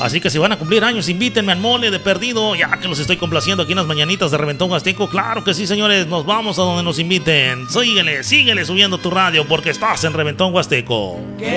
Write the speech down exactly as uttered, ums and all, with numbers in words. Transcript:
Así que si van a cumplir años, invítenme al mole de perdido, ya que los estoy complaciendo aquí en las mañanitas de Reventón Huasteco. Claro que sí, señores, nos vamos a donde nos inviten. Síguele, síguele subiendo tu radio porque estás en Reventón Huasteco.